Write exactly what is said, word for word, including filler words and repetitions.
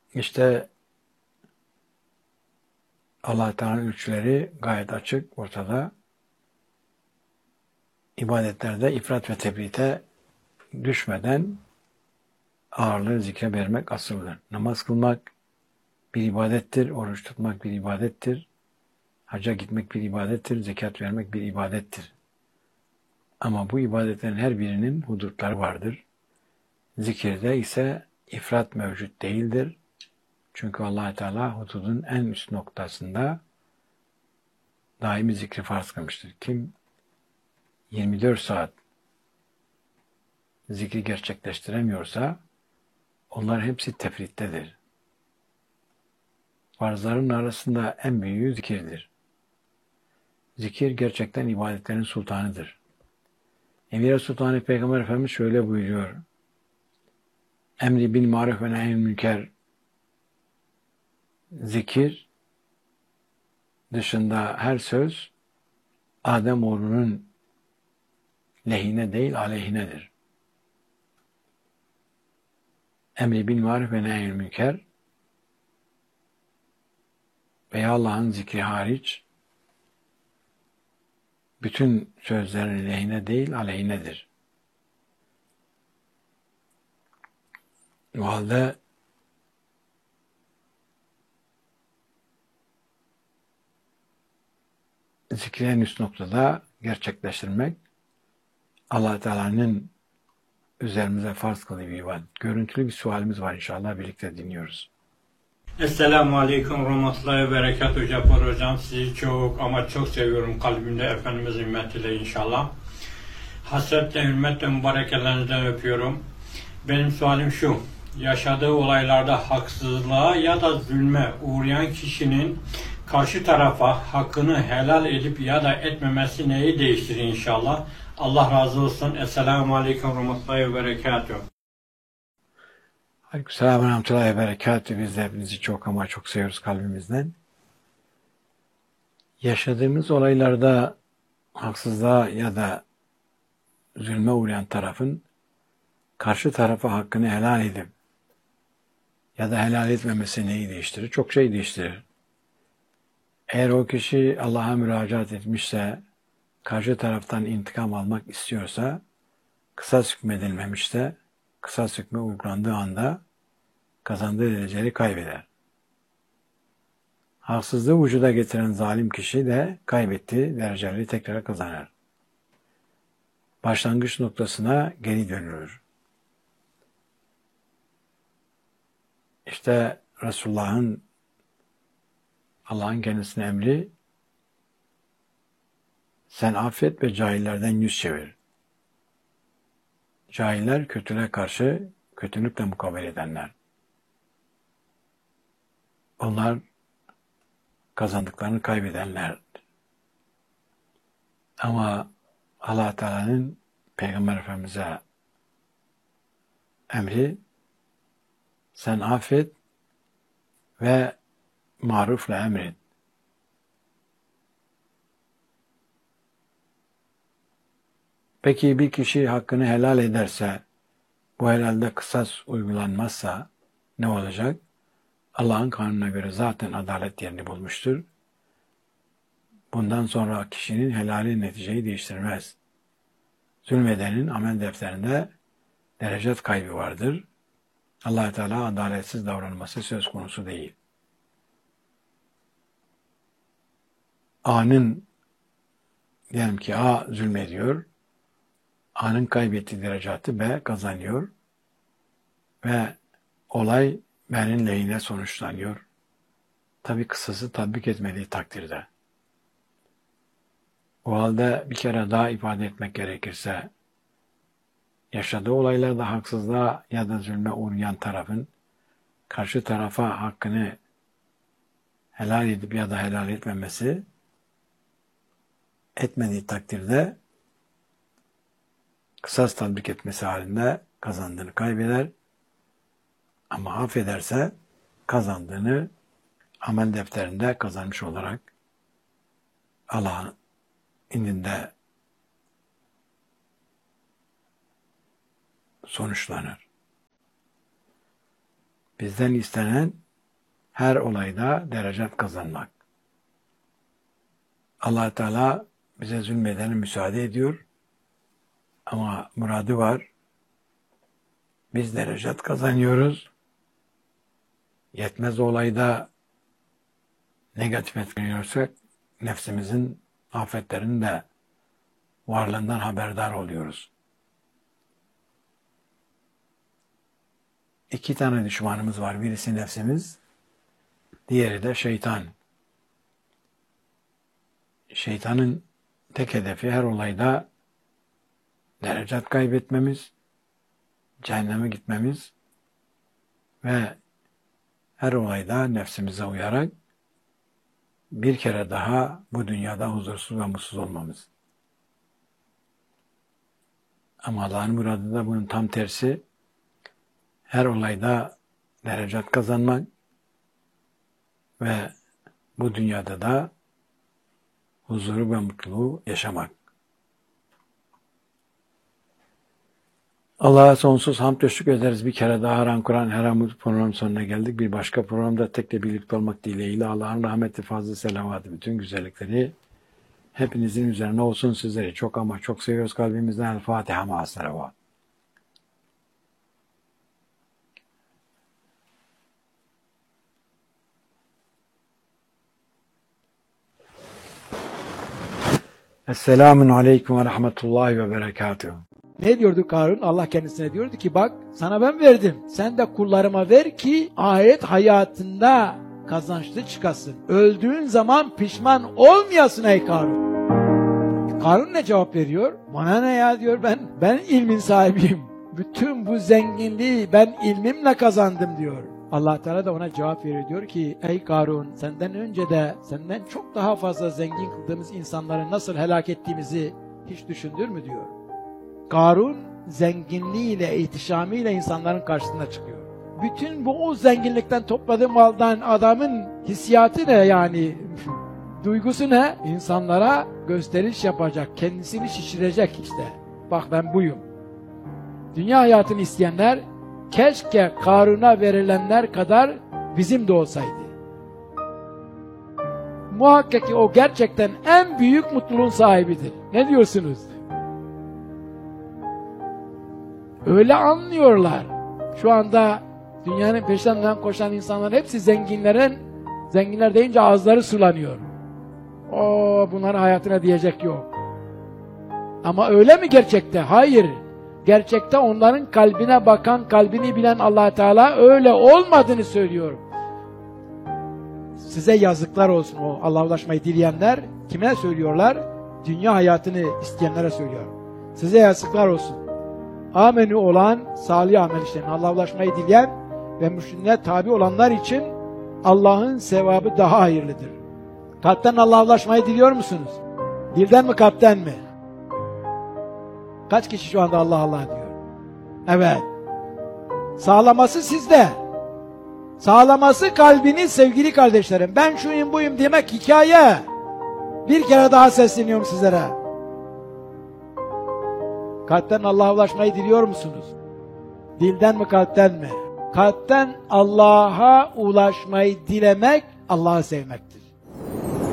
İşte Allah Teala'nın ölçüleri gayet açık, ortada. İbadetlerde ifrat ve tefrite düşmeden ağırlığı zikre vermek asıldır. Namaz kılmak bir ibadettir, oruç tutmak bir ibadettir, hacca gitmek bir ibadettir, zekat vermek bir ibadettir. Ama bu ibadetlerin her birinin hudutları vardır. Zikirde ise ifrat mevcut değildir. Çünkü Allah Teala hududun en üst noktasında daimi zikri farz kılmıştır. Kim yirmi dört saat zikri gerçekleştiremiyorsa onlar hepsi tefrittedir. Farzların arasında en büyüğü zikirdir. Zikir gerçekten ibadetlerin sultanıdır. Emir Sultanı Peygamber Efendimiz şöyle buyuruyor. Emri bil maruf ve nehyül münker. Zikir dışında her söz Ademoğlunun lehine değil aleyhinedir. Emri bil maruf ve nehyül münker veya Allah'ın zikri hariç bütün sözlerin lehine değil aleyhinedir. O halde zikri en üst noktada gerçekleştirmek Allah Teala'nın üzerimize farz kıldığı bir ibadet. Görüntülü bir sualimiz var inşallah birlikte dinliyoruz. Esselamu Aleyküm Rahmetullahi ve Berekatuhu Cappar Hocam. Sizi çok ama çok seviyorum kalbimde Efendimiz hürmetiyle inşallah. Hasretle, hürmetle, mübarek ellerinizden öpüyorum. Benim sualim şu. Yaşadığı olaylarda haksızlığa ya da zulme uğrayan kişinin karşı tarafa hakkını helal edip ya da etmemesi neyi değiştirir inşallah? Allah razı olsun. Esselamu Aleyküm Rahmetullahi ve Berekatuhu. Aleykümselam ve rahmetullahi ve berekatühü. Biz de hepinizi çok ama çok seviyoruz kalbimizden. Yaşadığımız olaylarda haksızlığa ya da zulme uğrayan tarafın karşı tarafa hakkını helal edip ya da helal etmemesi neyi değiştirir? Çok şey değiştirir. Eğer o kişi Allah'a müracaat etmişse, karşı taraftan intikam almak istiyorsa, kısas hükmedilmemişse, kısas hükmü uygulandığı anda kazandığı dereceleri kaybeder. Haksızlığı vücuda getiren zalim kişi de kaybettiği dereceleri tekrar kazanır. Başlangıç noktasına geri dönülür. İşte Resulullah'ın, Allah'ın kendisine emri, sen affet ve cahillerden yüz çevir. Cahiller kötülüğe karşı kötülükle mukabele edenler. Onlar kazandıklarını kaybedenler. Ama Allah Teala'nın Peygamber Efendimiz'e emri, sen affet ve marufla emret. Peki bir kişi hakkını helal ederse, bu helalde kısas uygulanmazsa ne olacak? Allah'ın kanununa göre zaten adalet yerini bulmuştur. Bundan sonra kişinin helali neticeyi değiştirmez. Zulmedenin amel defterinde derecet kaybı vardır. Allah Teala adaletsiz davranması söz konusu değil. A'nın, diyelim ki A zulmediyor, A'nın kaybettiği derecatı B kazanıyor ve olay B'nin lehine sonuçlanıyor. Tabi kısası tatbik etmediği takdirde. O halde bir kere daha ifade etmek gerekirse, yaşadığı olaylarda haksızlığa ya da zulme uğrayan tarafın karşı tarafa hakkını helal edip ya da helal etmemesi, etmediği takdirde kısas tatbik etmesi halinde kazandığını kaybeder. Ama affederse kazandığını amel defterinde kazanmış olarak Allah'ın indinde sonuçlanır. Bizden istenen her olayda derecat kazanmak. Allah Teala bize zulmedene müsaade ediyor. Ama muradı var. Biz derecat kazanıyoruz. Yetmez olayda negatif etkileniyorsak nefsimizin afetlerinin de varlığından haberdar oluyoruz. İki tane düşmanımız var. Birisi nefsimiz, diğeri de şeytan. Şeytanın tek hedefi her olayda derecat kaybetmemiz, cehenneme gitmemiz ve her olayda nefsimize uyarak bir kere daha bu dünyada huzursuz ve mutsuz olmamız. Ama Allah'ın muradı da bunun tam tersi. Her olayda derecat kazanmak ve bu dünyada da huzuru ve mutluluğu yaşamak. Allah'a sonsuz hamd ve şükür ederiz. Bir kere daha Haran Kur'an Heram program sonuna geldik. Bir başka programda tekrar birlikte olmak dileğiyle Allah'ın rahmeti, fazla selavatı, bütün güzellikleri hepinizin üzerine olsun. Sizleri çok ama çok seviyoruz kalbimizden. El Fatiha ma'a selavat. Esselamun aleyküm ve rahmetullahi ve berekatuhu. Ne diyordu Karun? Allah kendisine diyordu ki bak sana ben verdim. Sen de kullarıma ver ki ahiret hayatında kazançlı çıkasın. Öldüğün zaman pişman olmayasın ey Karun. Karun ne cevap veriyor? Bana ne ya diyor, ben ben ilmin sahibiyim. Bütün bu zenginliği ben ilmimle kazandım diyor. Allah Teala da ona cevap veriyor, diyor ki ey Karun, senden önce de senden çok daha fazla zengin kıldığımız insanları nasıl helak ettiğimizi hiç düşündün mü diyor. Karun zenginliğiyle, ihtişamıyla insanların karşısına çıkıyor. Bütün bu o zenginlikten topladığı maldan adamın hissiyatı ne yani? Duygusu ne? İnsanlara gösteriş yapacak, kendisini şişirecek işte. Bak ben buyum. Dünya hayatını isteyenler keşke Karun'a verilenler kadar bizim de olsaydı. Muhakkak ki o gerçekten en büyük mutluluğun sahibidir. Ne diyorsunuz? Öyle anlıyorlar. Şu anda dünyanın peşinden koşan insanların hepsi zenginlerin, zenginler deyince ağızları sulanıyor. O bunların hayatına diyecek yok. Ama öyle mi gerçekte? Hayır. Gerçekte onların kalbine bakan, kalbini bilen Allah Teala öyle olmadığını söylüyor. Size yazıklar olsun o Allah'a ulaşmayı dileyenler. Kime söylüyorlar? Dünya hayatını isteyenlere söylüyor. Size yazıklar olsun. Amenü olan, salih amel işleyen, Allah'a ulaşmayı dileyen ve müşrikine tabi olanlar için Allah'ın sevabı daha hayırlıdır. Kalpten Allah'a ulaşmayı diliyor musunuz? Dilden mi, kalpten mi? Kaç kişi şu anda Allah Allah diyor? Evet. Sağlaması sizde. Sağlaması kalbiniz sevgili kardeşlerim. Ben şuyum buyum demek hikaye. Bir kere daha sesleniyorum sizlere. Kalpten Allah'a ulaşmayı diliyor musunuz? Dilden mi, kalpten mi? Kalpten Allah'a ulaşmayı dilemek Allah'ı sevmektir.